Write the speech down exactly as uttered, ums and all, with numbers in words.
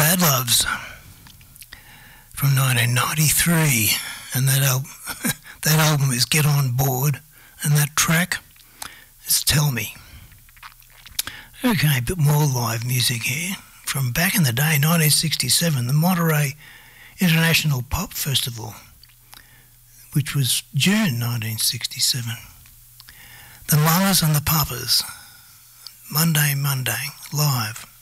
Bad Loves from nineteen ninety-three, and that, al- that album is Get On Board, and that track is Tell Me. Okay, a bit more live music here. From back in the day, nineteen sixty-seven, the Monterey International Pop Festival, which was June nineteen sixty-seven. The Mamas and the Papas, Monday, Monday, live.